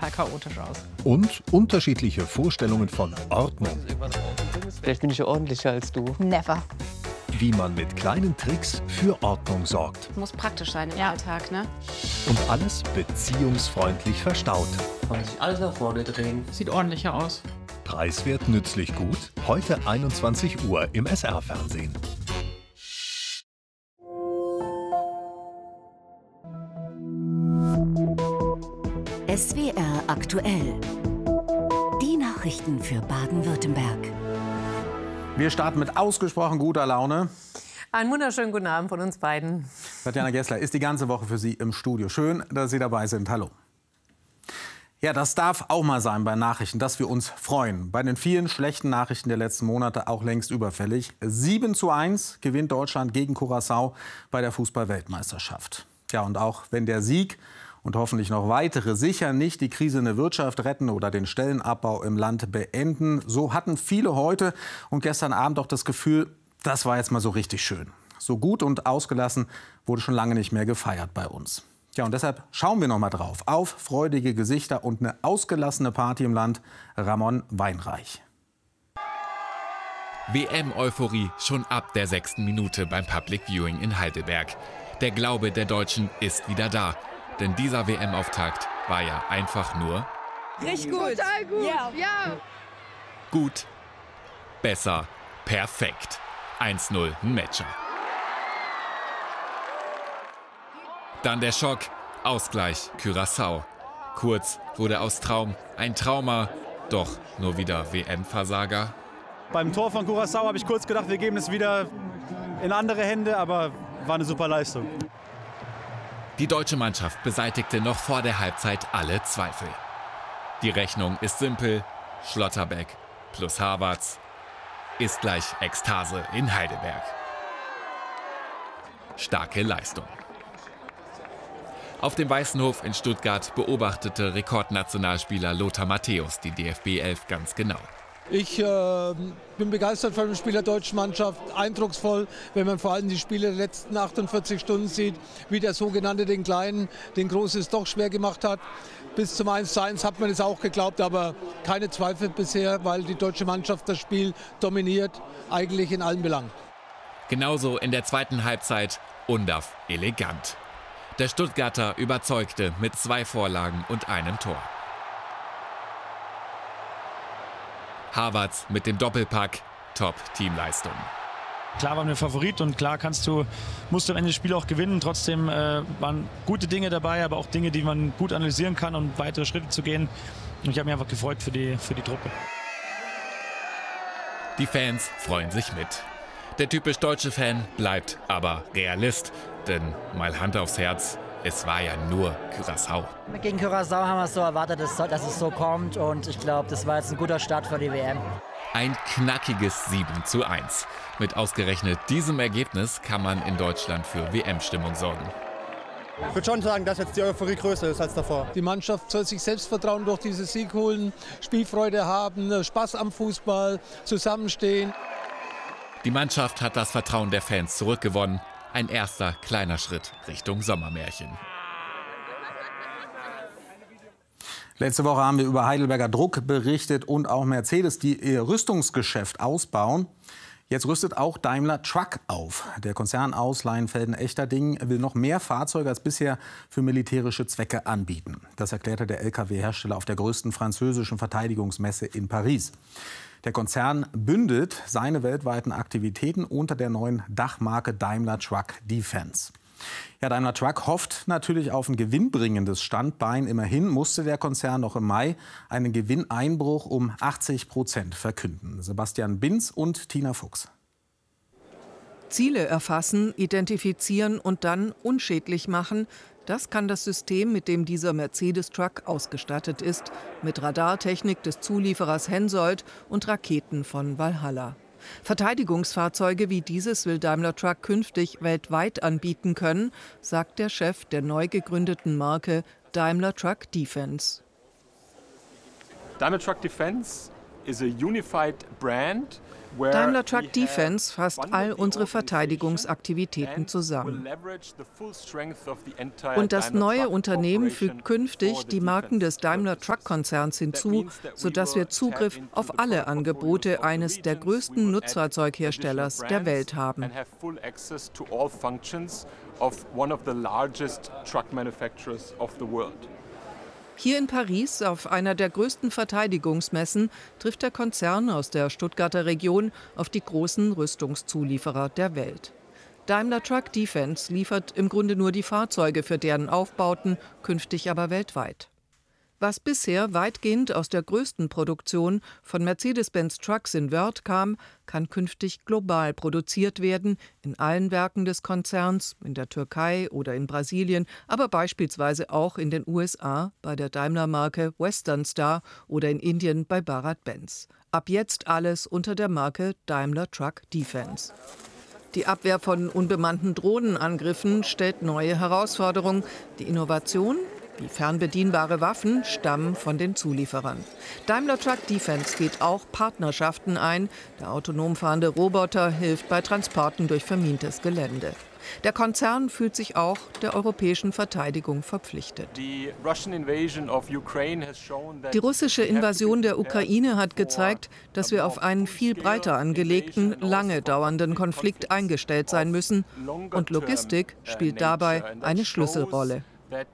total chaotisch aus. Und unterschiedliche Vorstellungen von Ordnung. Vielleicht bin ich ja ordentlicher als du. Never. Wie man mit kleinen Tricks für Ordnung sorgt. Muss praktisch sein im Alltag, ne? Und alles beziehungsfreundlich verstaut. Kann sich alles nach vorne drehen. Sieht ordentlicher aus. Preiswert, nützlich, gut. Heute 21 Uhr im SR-Fernsehen. SWR aktuell. Die Nachrichten für Baden-Württemberg. Wir starten mit ausgesprochen guter Laune. Einen wunderschönen guten Abend von uns beiden. Tatjana Gessler ist die ganze Woche für Sie im Studio. Schön, dass Sie dabei sind. Hallo. Ja, das darf auch mal sein bei Nachrichten, dass wir uns freuen. Bei den vielen schlechten Nachrichten der letzten Monate auch längst überfällig. 7:1 gewinnt Deutschland gegen Curaçao bei der Fußball-Weltmeisterschaft. Ja, und auch wenn der Sieg und hoffentlich noch weitere sicher nicht die Krise in der Wirtschaft retten oder den Stellenabbau im Land beenden, so hatten viele heute und gestern Abend auch das Gefühl, das war jetzt mal so richtig schön. So gut und ausgelassen wurde schon lange nicht mehr gefeiert bei uns. Ja, und deshalb schauen wir noch mal drauf auf freudige Gesichter und eine ausgelassene Party im Land. Ramon Weinreich. WM-Euphorie schon ab der 6. Minute beim Public Viewing in Heidelberg. Der Glaube der Deutschen ist wieder da. Denn dieser WM-Auftakt war ja einfach nur richtig gut. Total gut. Ja. Gut, besser, perfekt. 1:0 ein Matcher. Dann der Schock, Ausgleich, Curaçao. Kurz wurde aus Traum ein Trauma, doch nur wieder WM-Versager. Beim Tor von Curaçao habe ich kurz gedacht, wir geben es wieder in andere Hände, aber war eine super Leistung. Die deutsche Mannschaft beseitigte noch vor der Halbzeit alle Zweifel. Die Rechnung ist simpel, Schlotterbeck plus Havertz ist gleich Ekstase in Heidelberg. Starke Leistung. Auf dem Weißen Hof in Stuttgart beobachtete Rekordnationalspieler Lothar Matthäus die DFB 11 ganz genau. Ich bin begeistert von dem Spiel der deutschen Mannschaft, eindrucksvoll, wenn man vor allem die Spiele der letzten 48 Stunden sieht, wie der sogenannte den Kleinen, den Großen es doch schwer gemacht hat. Bis zum 1:1 hat man es auch geglaubt, aber keine Zweifel bisher, weil die deutsche Mannschaft das Spiel dominiert, eigentlich in allen Belangen. Genauso in der zweiten Halbzeit Undav elegant. Der Stuttgarter überzeugte mit 2 Vorlagen und einem Tor. Havertz mit dem Doppelpack, Top-Teamleistung. Klar waren wir Favorit und klar musst du am Ende das Spiel auch gewinnen. Trotzdem waren gute Dinge dabei, aber auch Dinge, die man gut analysieren kann, um weitere Schritte zu gehen. Und ich habe mich einfach gefreut für die Truppe. Die Fans freuen sich mit. Der typisch deutsche Fan bleibt aber Realist. Denn mal Hand aufs Herz, es war ja nur Curaçao. Gegen Curaçao haben wir es so erwartet, dass es so kommt. Und ich glaube, das war jetzt ein guter Start für die WM. Ein knackiges 7:1. Mit ausgerechnet diesem Ergebnis kann man in Deutschland für WM-Stimmung sorgen. Ich würde schon sagen, dass jetzt die Euphorie größer ist als davor. Die Mannschaft soll sich Selbstvertrauen durch diesen Sieg holen, Spielfreude haben, Spaß am Fußball, zusammenstehen. Die Mannschaft hat das Vertrauen der Fans zurückgewonnen. Ein erster kleiner Schritt Richtung Sommermärchen. Letzte Woche haben wir über Heidelberger Druck berichtet und auch Mercedes, die ihr Rüstungsgeschäft ausbauen. Jetzt rüstet auch Daimler Truck auf. Der Konzern aus Leinfelden-Echterdingen will noch mehr Fahrzeuge als bisher für militärische Zwecke anbieten. Das erklärte der Lkw-Hersteller auf der größten französischen Verteidigungsmesse in Paris. Der Konzern bündelt seine weltweiten Aktivitäten unter der neuen Dachmarke Daimler Truck Defense. Ja, Daimler Truck hofft natürlich auf ein gewinnbringendes Standbein. Immerhin musste der Konzern noch im Mai einen Gewinneinbruch um 80% verkünden. Sebastian Binz und Tina Fuchs. Ziele erfassen, identifizieren und dann unschädlich machen. Das kann das System, mit dem dieser Mercedes-Truck ausgestattet ist, mit Radartechnik des Zulieferers Hensoldt und Raketen von Valhalla. Verteidigungsfahrzeuge wie dieses will Daimler Truck künftig weltweit anbieten können, sagt der Chef der neu gegründeten Marke Daimler Truck Defense. Daimler Truck Defense Daimler Truck Defense fasst all unsere Verteidigungsaktivitäten zusammen. Und das neue Unternehmen fügt künftig die Marken des Daimler Truck-Konzerns hinzu, sodass wir Zugriff auf alle Angebote eines der größten Nutzfahrzeugherstellers der Welt haben. Hier in Paris, auf einer der größten Verteidigungsmessen, trifft der Konzern aus der Stuttgarter Region auf die großen Rüstungszulieferer der Welt. Daimler Truck Defense liefert im Grunde nur die Fahrzeuge für deren Aufbauten, künftig aber weltweit. Was bisher weitgehend aus der größten Produktion von Mercedes-Benz Trucks in Wörth kam, kann künftig global produziert werden, in allen Werken des Konzerns, in der Türkei oder in Brasilien, aber beispielsweise auch in den USA bei der Daimler-Marke Western Star oder in Indien bei Bharat-Benz. Ab jetzt alles unter der Marke Daimler Truck Defense. Die Abwehr von unbemannten Drohnenangriffen stellt neue Herausforderungen. Die Innovation, wie fernbedienbare Waffen, stammen von den Zulieferern. Daimler Truck Defense geht auch Partnerschaften ein. Der autonom fahrende Roboter hilft bei Transporten durch vermintes Gelände. Der Konzern fühlt sich auch der europäischen Verteidigung verpflichtet. Die russische Invasion der Ukraine hat gezeigt, dass wir auf einen viel breiter angelegten, lange dauernden Konflikt eingestellt sein müssen. Und Logistik spielt dabei eine Schlüsselrolle.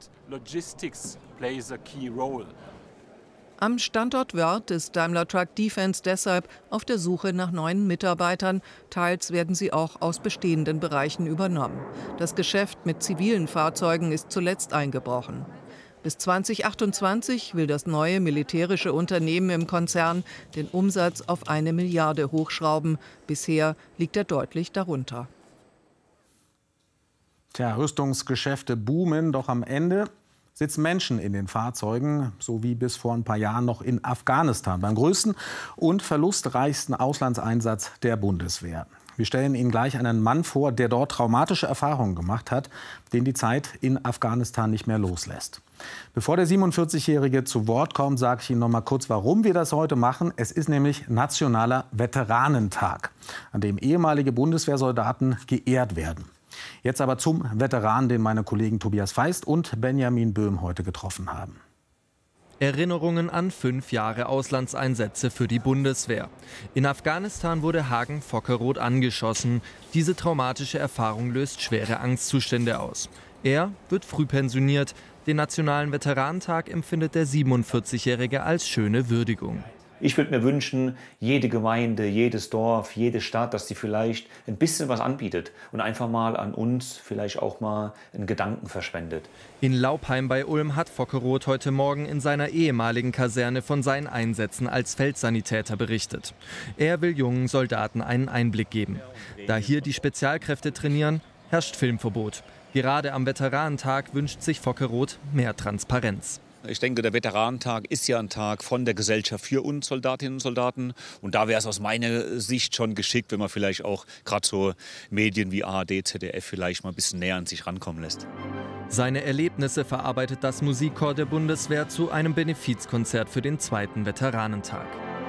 Am Standort Wörth ist Daimler Truck Defense deshalb auf der Suche nach neuen Mitarbeitern. Teils werden sie auch aus bestehenden Bereichen übernommen. Das Geschäft mit zivilen Fahrzeugen ist zuletzt eingebrochen. Bis 2028 will das neue militärische Unternehmen im Konzern den Umsatz auf 1 Milliarde hochschrauben. Bisher liegt er deutlich darunter. Tja, Rüstungsgeschäfte boomen, doch am Ende sitzen Menschen in den Fahrzeugen, so wie bis vor ein paar Jahren noch in Afghanistan, beim größten und verlustreichsten Auslandseinsatz der Bundeswehr. Wir stellen Ihnen gleich einen Mann vor, der dort traumatische Erfahrungen gemacht hat, den die Zeit in Afghanistan nicht mehr loslässt. Bevor der 47-Jährige zu Wort kommt, sage ich Ihnen noch mal kurz, warum wir das heute machen. Es ist nämlich Nationaler Veteranentag, an dem ehemalige Bundeswehrsoldaten geehrt werden. Jetzt aber zum Veteran, den meine Kollegen Tobias Feist und Benjamin Böhm heute getroffen haben. Erinnerungen an 5 Jahre Auslandseinsätze für die Bundeswehr. In Afghanistan wurde Hagen Fockeroth angeschossen. Diese traumatische Erfahrung löst schwere Angstzustände aus. Er wird früh pensioniert. Den Nationalen Veteranentag empfindet der 47-Jährige als schöne Würdigung. Ich würde mir wünschen, jede Gemeinde, jedes Dorf, jede Stadt, dass die vielleicht ein bisschen was anbietet und einfach mal an uns vielleicht auch mal einen Gedanken verschwendet. In Laupheim bei Ulm hat Fockeroth heute Morgen in seiner ehemaligen Kaserne von seinen Einsätzen als Feldsanitäter berichtet. Er will jungen Soldaten einen Einblick geben. Da hier die Spezialkräfte trainieren, herrscht Filmverbot. Gerade am Veteranentag wünscht sich Fockeroth mehr Transparenz. Ich denke, der Veteranentag ist ja ein Tag von der Gesellschaft für uns Soldatinnen und Soldaten. Und da wäre es aus meiner Sicht schon geschickt, wenn man vielleicht auch gerade so Medien wie ARD, ZDF vielleicht mal ein bisschen näher an sich rankommen lässt. Seine Erlebnisse verarbeitet das Musikchor der Bundeswehr zu einem Benefizkonzert für den 2. Veteranentag.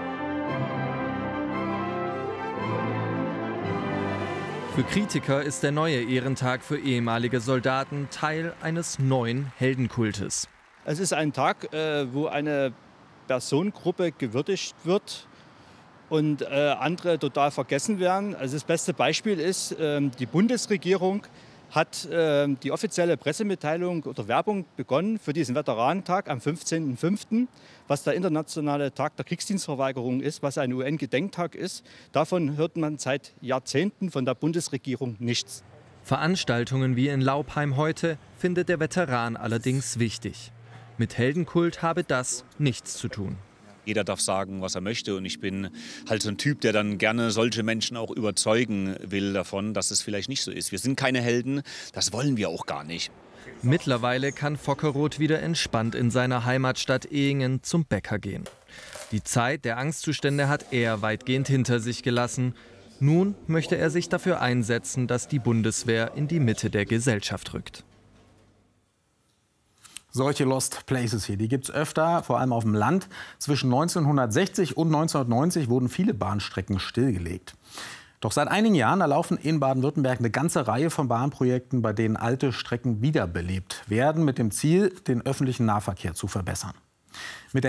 Für Kritiker ist der neue Ehrentag für ehemalige Soldaten Teil eines neuen Heldenkultes. Es ist ein Tag, wo eine Personengruppe gewürdigt wird und andere total vergessen werden. Also das beste Beispiel ist, die Bundesregierung hat die offizielle Pressemitteilung oder Werbung begonnen für diesen Veteranentag am 15.05., was der internationale Tag der Kriegsdienstverweigerung ist, was ein UN-Gedenktag ist. Davon hört man seit Jahrzehnten von der Bundesregierung nichts. Veranstaltungen wie in Laupheim heute findet der Veteran allerdings wichtig. Mit Heldenkult habe das nichts zu tun. Jeder darf sagen, was er möchte, und ich bin halt so ein Typ, der dann gerne solche Menschen auch überzeugen will davon, dass es vielleicht nicht so ist. Wir sind keine Helden, das wollen wir auch gar nicht. Mittlerweile kann Fockeroth wieder entspannt in seiner Heimatstadt Ehingen zum Bäcker gehen. Die Zeit der Angstzustände hat er weitgehend hinter sich gelassen. Nun möchte er sich dafür einsetzen, dass die Bundeswehr in die Mitte der Gesellschaft rückt. Solche Lost Places hier, die gibt es öfter, vor allem auf dem Land. Zwischen 1960 und 1990 wurden viele Bahnstrecken stillgelegt. Doch seit einigen Jahren erlaufen in Baden-Württemberg eine ganze Reihe von Bahnprojekten, bei denen alte Strecken wiederbelebt werden, mit dem Ziel, den öffentlichen Nahverkehr zu verbessern. Mit der